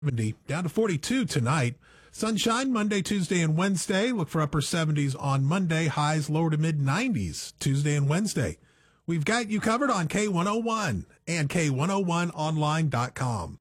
70 down to 42 tonight. Sunshine Monday, Tuesday, and Wednesday. Look for upper 70s on Monday. Highs lower to mid 90s Tuesday and Wednesday. We've got you covered on K101 and K101online.com.